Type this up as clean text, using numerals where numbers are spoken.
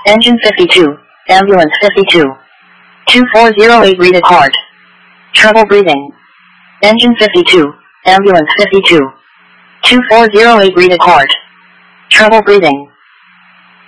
Engine 52, ambulance 52. 2408 read it heart. Trouble breathing. Engine 52, ambulance 52. 2408 read it heart. Trouble breathing.